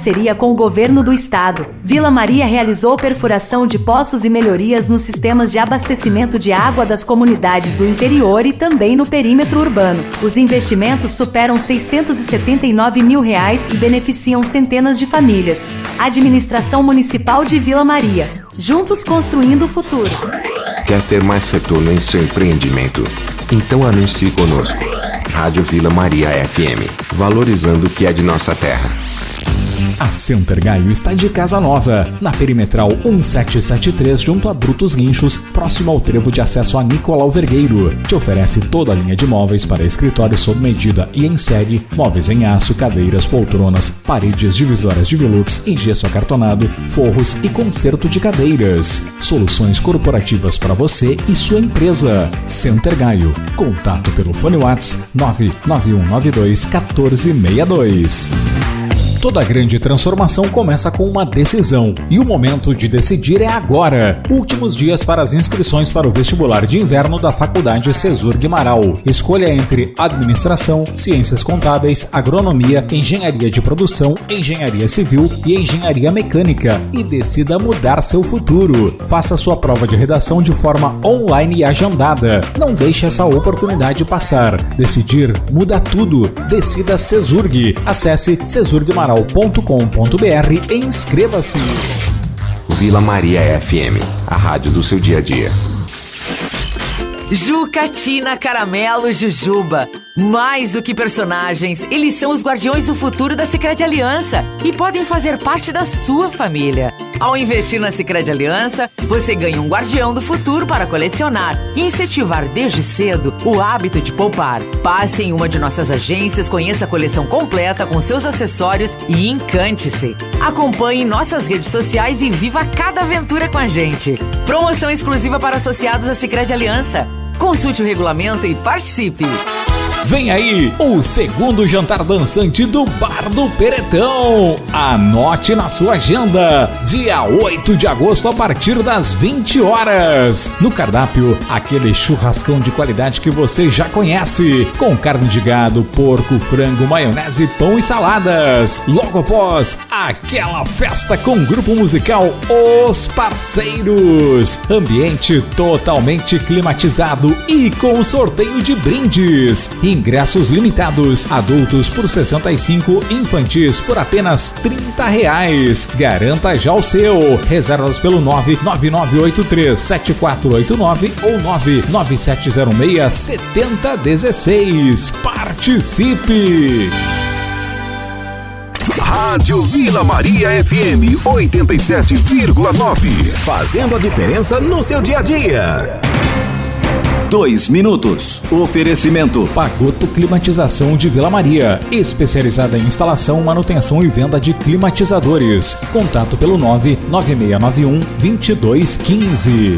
parceria com o governo do estado. Vila Maria realizou perfuração de poços e melhorias nos sistemas de abastecimento de água das comunidades do interior e também no perímetro urbano. Os investimentos superam R$679 mil e beneficiam centenas de famílias. Administração Municipal de Vila Maria. Juntos construindo o futuro. Quer ter mais retorno em seu empreendimento? Então anuncie conosco. Rádio Vila Maria FM, valorizando o que é de nossa terra. A Center Gaio está de casa nova, na Perimetral 1773, junto a Brutos Guinchos, próximo ao trevo de acesso a Nicolau Vergueiro. Te oferece toda a linha de móveis para escritório sob medida e em série, móveis em aço, cadeiras, poltronas, paredes divisórias de Velux em gesso acartonado, forros e conserto de cadeiras. Soluções corporativas para você e sua empresa. Center Gaio. Contato pelo fone WhatsApp 991921462. Toda grande transformação começa com uma decisão, e o momento de decidir é agora. Últimos dias para as inscrições para o vestibular de inverno da Faculdade Cesur Guimarães. Escolha entre administração, ciências contábeis, agronomia, engenharia de produção, engenharia civil e engenharia mecânica e decida mudar seu futuro. Faça sua prova de redação de forma online e agendada. Não deixe essa oportunidade passar. Decidir muda tudo. Decida Cesurg. Acesse cesurguimarães.com.br e inscreva-se. Vila Maria FM, a rádio do seu dia a dia. Juca, Tina, Caramelo, Jujuba. Mais do que personagens, eles são os guardiões do futuro da Sicredi Aliança e podem fazer parte da sua família. Ao investir na Sicredi Aliança, você ganha um guardião do futuro para colecionar e incentivar desde cedo o hábito de poupar. Passe em uma de nossas agências, conheça a coleção completa com seus acessórios e encante-se. Acompanhe nossas redes sociais e viva cada aventura com a gente. Promoção exclusiva para associados à Sicredi Aliança. Consulte o regulamento e participe. Vem aí o segundo jantar dançante do Bar do Peretão. Anote na sua agenda, dia 8 de agosto a partir das 20 horas. No cardápio, aquele churrascão de qualidade que você já conhece, com carne de gado, porco, frango, maionese, pão e saladas. Logo após, aquela festa com grupo musical Os Parceiros. Ambiente totalmente climatizado e com sorteio de brindes. Ingressos limitados, adultos por 65, infantis por apenas R$30. Garanta já o seu. Reservas pelo 999837489 ou 997067016. Participe! Rádio Vila Maria FM 87,9. Fazendo a diferença no seu dia a dia. 2 minutos. Oferecimento Pagoto Climatização de Vila Maria, especializada em instalação, manutenção e venda de climatizadores. Contato pelo 99691-2215.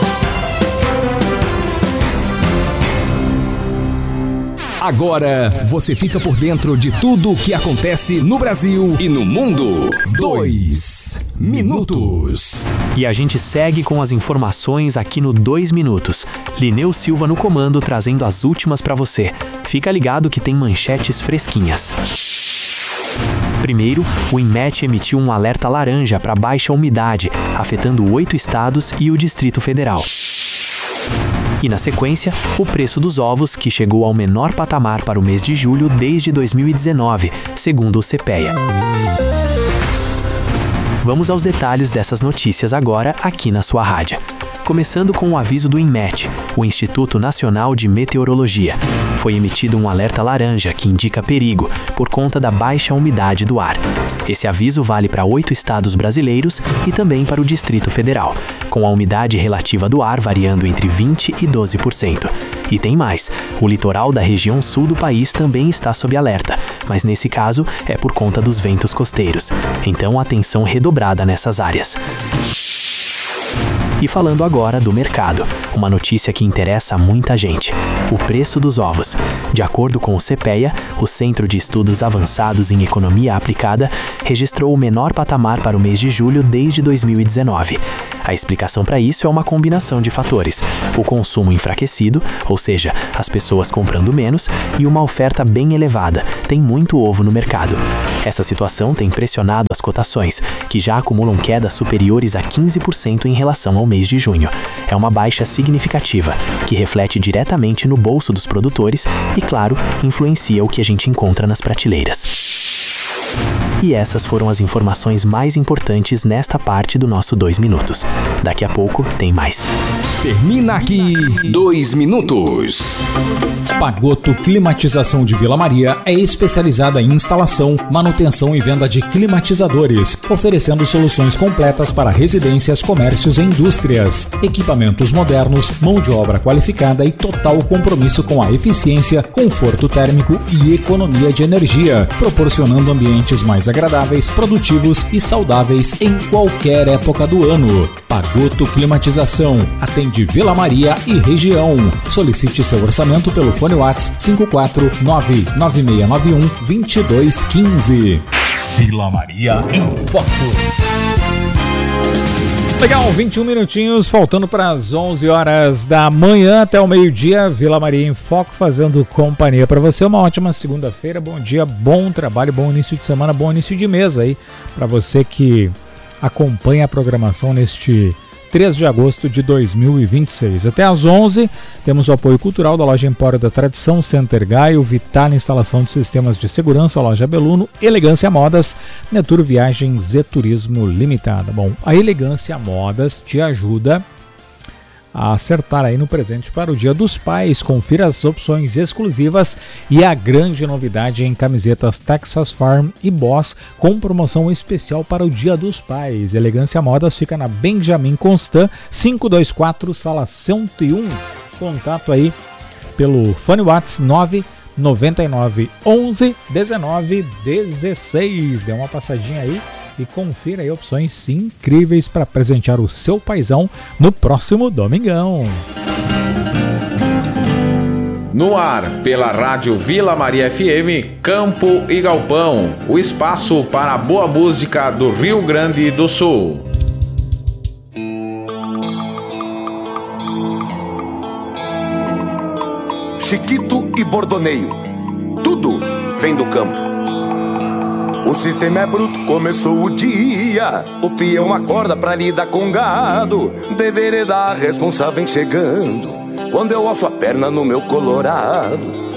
Agora você fica por dentro de tudo o que acontece no Brasil e no mundo. 2 minutos. E a gente segue com as informações aqui no 2 minutos. Lineu Silva no comando, trazendo as últimas para você. Fica ligado que tem manchetes fresquinhas. Primeiro, o INMET emitiu um alerta laranja para baixa umidade, afetando 8 estados e o Distrito Federal. E na sequência, o preço dos ovos, que chegou ao menor patamar para o mês de julho desde 2019, segundo o CPEA. Vamos aos detalhes dessas notícias agora aqui na sua rádio. Começando com o aviso do INMET, o Instituto Nacional de Meteorologia. Foi emitido um alerta laranja que indica perigo por conta da baixa umidade do ar. Esse aviso vale para 8 estados brasileiros e também para o Distrito Federal, com a umidade relativa do ar variando entre 20% e 12%. E tem mais, o litoral da região sul do país também está sob alerta, mas nesse caso é por conta dos ventos costeiros. Então atenção redobrada nessas áreas. E falando agora do mercado, uma notícia que interessa a muita gente: o preço dos ovos. De acordo com o CPEA, o Centro de Estudos Avançados em Economia Aplicada registrou o menor patamar para o mês de julho desde 2019. A explicação para isso é uma combinação de fatores: o consumo enfraquecido, ou seja, as pessoas comprando menos, e uma oferta bem elevada, tem muito ovo no mercado. Essa situação tem pressionado as cotações, que já acumulam quedas superiores a 15% em relação ao mês de junho. É uma baixa significativa, que reflete diretamente no bolso dos produtores e, claro, influencia o que a gente encontra nas prateleiras. E essas foram as informações mais importantes nesta parte do nosso 2 minutos. Daqui a pouco tem mais. Termina aqui 2 minutos. Pagotto Climatização de Vila Maria é especializada em instalação, manutenção e venda de climatizadores, oferecendo soluções completas para residências, comércios e indústrias. Equipamentos modernos, mão de obra qualificada e total compromisso com a eficiência, conforto térmico e economia de energia, proporcionando ambientes mais agradáveis, produtivos e saudáveis em qualquer época do ano. Pagotto Climatização atende Vila Maria e região. Solicite seu orçamento pelo fone WhatsApp 549-9691-2215. Vila Maria em Foco. Legal, 21 minutinhos, faltando para as 11 horas da manhã até o meio-dia. Vila Maria em Foco, fazendo companhia para você. Uma ótima segunda-feira, bom dia, bom trabalho, bom início de semana, bom início de mês aí para você que acompanha a programação neste 3 de agosto de 2026. Até às 11, temos o apoio cultural da Loja Empório da Tradição, Center Gaio, Vital Instalação de Sistemas de Segurança, Loja Beluno, Elegância Modas, Netur Viagens e Turismo Limitada. Bom, a Elegância Modas te ajuda a acertar aí no presente para o Dia dos Pais. Confira as opções exclusivas e a grande novidade em camisetas Texas Farm e Boss com promoção especial para o Dia dos Pais. Elegância Modas fica na Benjamin Constant 524, sala 101. Contato aí pelo fone WhatsApp 999 11 19 16. Dê uma passadinha aí e confira aí opções incríveis para presentear o seu paizão no próximo domingão. No ar, pela Rádio Vila Maria FM, Campo e Galpão, o espaço para a boa música do Rio Grande do Sul. Chiquito e bordoneio, tudo vem do campo. O sistema é bruto, começou o dia. O peão acorda pra lidar com gado. Deveria dar responsável chegando. Quando eu alço a perna no meu colorado,